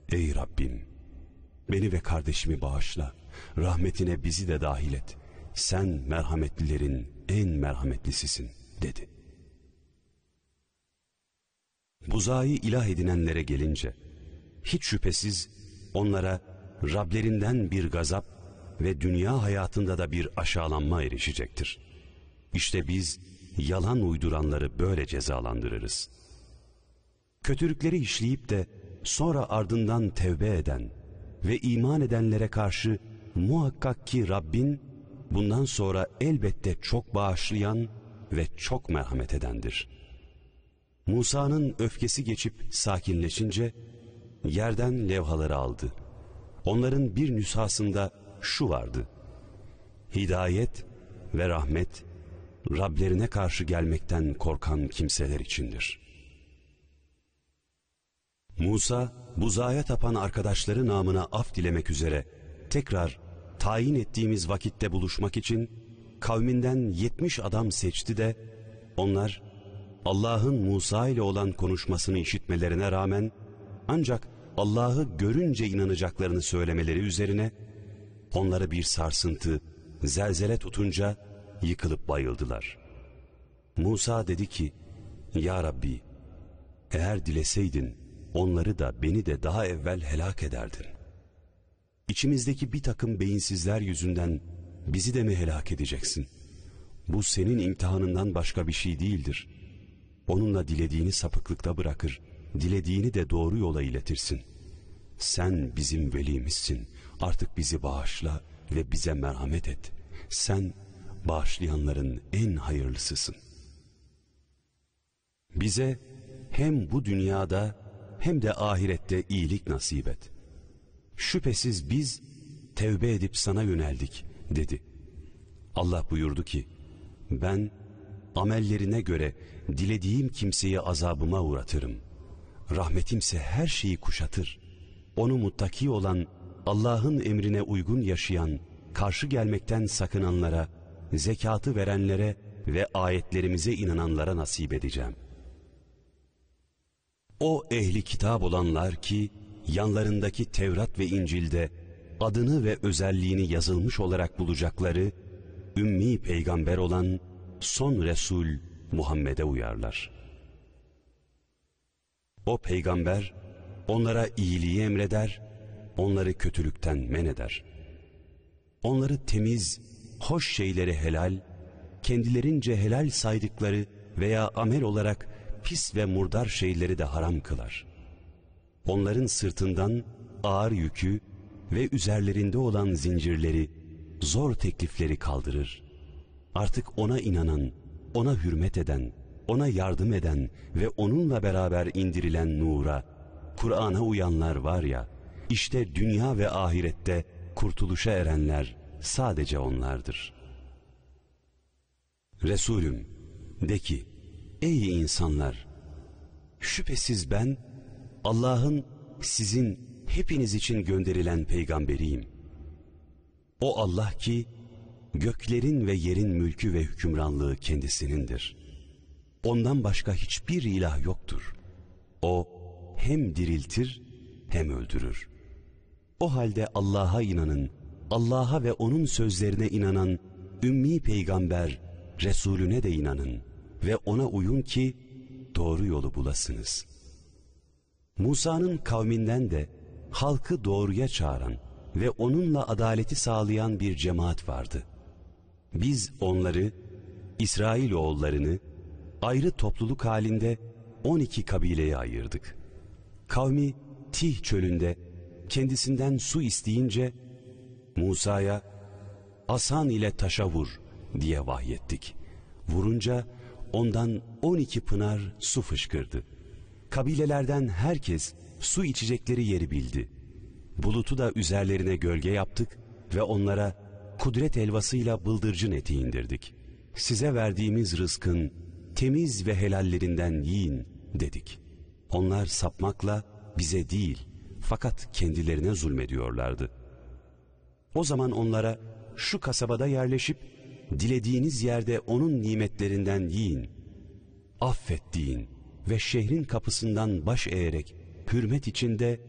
Ey Rabbim, beni ve kardeşimi bağışla, rahmetine bizi de dahil et. Sen merhametlilerin en merhametlisisin dedi. Buzağıyı ilah edinenlere gelince, hiç şüphesiz onlara Rablerinden bir gazap ve dünya hayatında da bir aşağılanma erişecektir. İşte biz yalan uyduranları böyle cezalandırırız. Kötülükleri işleyip de sonra ardından tevbe eden ve iman edenlere karşı muhakkak ki Rabbin bundan sonra elbette çok bağışlayan ve çok merhamet edendir. Musa'nın öfkesi geçip sakinleşince yerden levhaları aldı. Onların bir nüshasında şu vardı: hidayet ve rahmet Rablerine karşı gelmekten korkan kimseler içindir. Musa, buzağa tapan arkadaşları namına af dilemek üzere tekrar tayin ettiğimiz vakitte buluşmak için kavminden 70 adam seçti de onlar Allah'ın Musa ile olan konuşmasını işitmelerine rağmen ancak Allah'ı görünce inanacaklarını söylemeleri üzerine onları bir sarsıntı, zelzele tutunca yıkılıp bayıldılar. Musa dedi ki, Ya Rabbi, eğer dileseydin onları da beni de daha evvel helak ederdin. İçimizdeki bir takım beyinsizler yüzünden bizi de mi helak edeceksin? Bu senin imtihanından başka bir şey değildir. Onunla dilediğini sapıklıkta bırakır, dilediğini de doğru yola iletirsin. Sen bizim velimizsin, artık bizi bağışla ve bize merhamet et. Sen bağışlayanların en hayırlısısın. Bize hem bu dünyada hem de ahirette iyilik nasip et. Şüphesiz biz tevbe edip sana yöneldik dedi. Allah buyurdu ki, ben amellerine göre dilediğim kimseyi azabıma uğratırım. Rahmetimse her şeyi kuşatır. Onu muttaki olan, Allah'ın emrine uygun yaşayan, karşı gelmekten sakınanlara, zekatı verenlere ve ayetlerimize inananlara nasip edeceğim. O ehli kitap olanlar ki yanlarındaki Tevrat ve İncil'de adını ve özelliğini yazılmış olarak bulacakları ümmi peygamber olan son Resul Muhammed'e uyarlar. O peygamber onlara iyiliği emreder, onları kötülükten men eder. Onları temiz, hoş şeyleri helal, kendilerince helal saydıkları veya amel olarak pis ve murdar şeyleri de haram kılar. Onların sırtından ağır yükü ve üzerlerinde olan zincirleri, zor teklifleri kaldırır. Artık ona inanan, ona hürmet eden, ona yardım eden ve onunla beraber indirilen nura, Kur'an'a uyanlar var ya, işte dünya ve ahirette kurtuluşa erenler sadece onlardır. Resulüm, de ki, ey insanlar, şüphesiz ben Allah'ın sizin hepiniz için gönderilen peygamberiyim. O Allah ki göklerin ve yerin mülkü ve hükümranlığı kendisinindir. Ondan başka hiçbir ilah yoktur. O hem diriltir hem öldürür. O halde Allah'a inanın, Allah'a ve onun sözlerine inanan ümmi peygamber Resulüne de inanın ve ona uyun ki doğru yolu bulasınız. Musa'nın kavminden de halkı doğruya çağıran ve onunla adaleti sağlayan bir cemaat vardı. Biz onları, İsrailoğullarını ayrı topluluk halinde 12 kabileye ayırdık. Kavmi Tih çölünde kendisinden su isteyince Musa'ya asan ile taşa vur diye vahyettik. Vurunca ondan 12 pınar su fışkırdı. Kabilelerden herkes su içecekleri yeri bildi. Bulutu da üzerlerine gölge yaptık ve onlara kudret helvasıyla bıldırcın eti indirdik. Size verdiğimiz rızkın temiz ve helallerinden yiyin dedik. Onlar sapmakla bize değil fakat kendilerine zulmediyorlardı. O zaman onlara şu kasabada yerleşip dilediğiniz yerde onun nimetlerinden yiyin, affet deyin ve şehrin kapısından baş eğerek hürmet içinde